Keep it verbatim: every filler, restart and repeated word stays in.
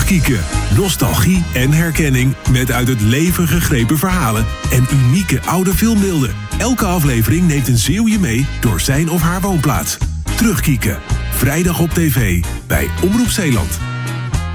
Terugkieken. Nostalgie en herkenning met uit het leven gegrepen verhalen en unieke oude filmbeelden. Elke aflevering neemt een Zeeuw je mee door zijn of haar woonplaats. Terugkieken. Vrijdag op tv bij Omroep Zeeland.